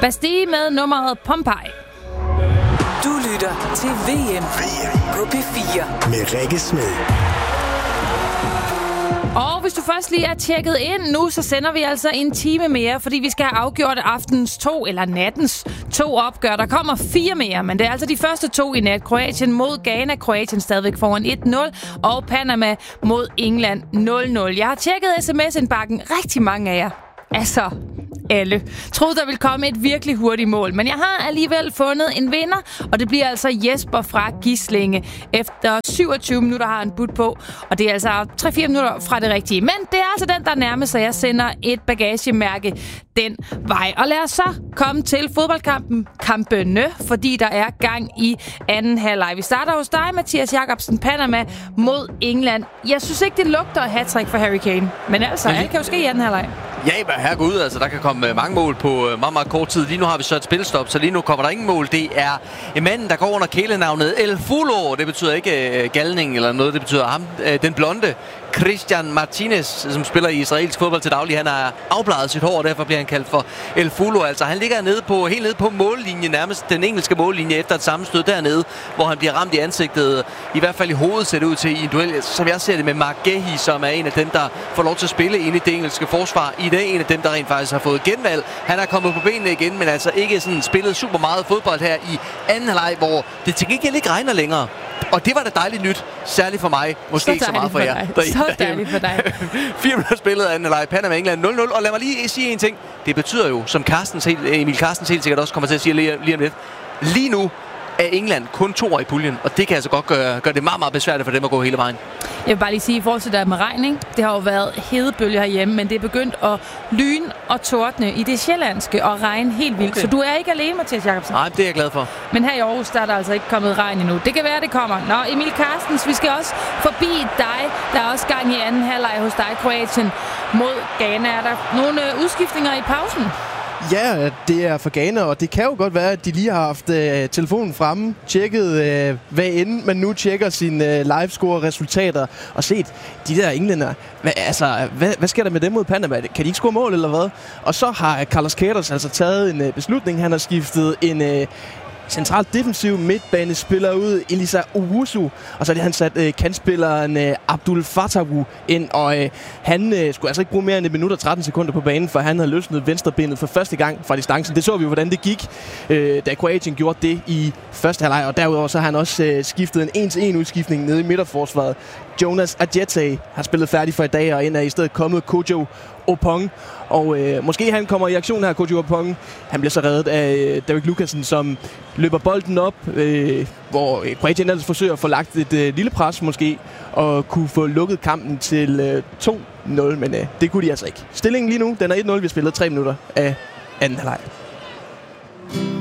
Bastille med nummeret Pompeii. Du lytter til VM på P4 med Rikke Smed. Og hvis du først lige er tjekket ind nu, så sender vi altså en time mere, fordi vi skal have afgjort aftens 2 eller nattens 2 opgør. Der kommer 4 mere, men det er altså de første 2 i nat. Kroatien mod Ghana. Kroatien stadigvæk foran 1-0. Og Panama mod England 0-0. Jeg har tjekket sms-indbakken. Rigtig mange af jer. Altså, alle. Troede, der ville komme et virkelig hurtigt mål. Men jeg har alligevel fundet en vinder, og det bliver altså Jesper fra Gislinge. Efter 27 minutter har han budt på, og det er altså 3-4 minutter fra det rigtige. Men det er altså den, der nærmer sig. Jeg sender et bagagemærke den vej. Og lad os så komme til fodboldkampen Kampene, fordi der er gang i anden halvleg. Vi starter hos dig, Mathias Jacobsen. Panama mod England. Jeg synes ikke, det lugter af hattrick for Harry Kane. Men altså, alt kan jo ske i anden halvleg. Ja, men herregud, altså der kan komme mange mål på meget, meget kort tid. Lige nu har vi så et spilstop, så lige nu kommer der ingen mål. Det er en mand, der går under kælenavnet El Fulo. Det betyder ikke galning eller noget, det betyder ham. Den blonde Christian Martinez, som spiller i israelsk fodbold til daglig. Han har afbladet sit hår, og derfor bliver han kaldt for El Fulo. Altså han ligger helt nede på mållinjen, nærmest den engelske mållinje efter et sammenstød dernede, hvor han bliver ramt i ansigtet, i hvert fald i hovedet ser det ud til i en duel. Som jeg ser det med Mark Gehi, som er en af dem, der får lov til at spille inde i det engelske forsvar. I dag en af dem, der rent faktisk har fået genvalg. Han er kommet på benene igen, men altså ikke sådan spillet super meget fodbold her i anden halvleg, hvor det til gengæld ikke regner længere. Og det var da dejligt nyt, særligt for mig. Måske ikke så meget for jer. Så dejligt for dig. 4 minutter spillet af anden halvleg. Panama England 0-0. Og lad mig lige sige en ting. Det betyder jo, som Emil Carstens helt sikkert også kommer til at sige lige om lidt. Lige nu er England kun 2 i puljen, og det kan altså godt gøre det meget, meget besværligt for dem at gå hele vejen. Jeg vil bare lige sige, i forhold til der med regn, ikke? Det har jo været hedebølger herhjemme, men det er begyndt at lyne og tordne i det sjællandske og regne helt vildt. Okay. Så du er ikke alene, Mathias Jacobsen. Nej, det er jeg glad for. Men her i Aarhus, der er der altså ikke kommet regn endnu. Det kan være, det kommer. Nå, Emil Carstens, vi skal også forbi dig. Der er også gang i anden halvleg hos dig, Kroatien mod Ghana. Er der nogle udskiftninger i pausen? Ja, det er for Ghana, og det kan jo godt være, at de lige har haft telefonen fremme, tjekket hvad end man nu tjekker sine livescore-resultater, og set de der englænder. Hvad sker der med dem mod Panama? Kan de ikke score mål, eller hvad? Og så har Carlos Queiroz altså taget en beslutning. Han har skiftet en centralt defensiv midtbanespiller ud, Elisa Owusu, og så er det han sat kantspilleren Abdul Fatawu ind, og han skulle altså ikke bruge mere end 1 minut og 13 sekunder på banen, for han havde løsnet venstrebenet for første gang fra distancen. Det så vi jo, hvordan det gik, da Kroatien gjorde det i første halvleg, og derudover så har han også skiftet en 1-1 udskiftning nede i midterforsvaret. Jonas Adjetey har spillet færdig for i dag, og ind er i stedet kommet Kojo Opong. Og måske han kommer i aktion her, Kojo Opong. Han bliver så reddet af Derek Lucassen, som løber bolden op, hvor Kroatien ellers forsøger at få lagt et lille pres måske, og kunne få lukket kampen til 2-0, men det kunne de altså ikke. Stillingen lige nu, den er 1-0. Vi har spillet 3 minutter af anden halvleg.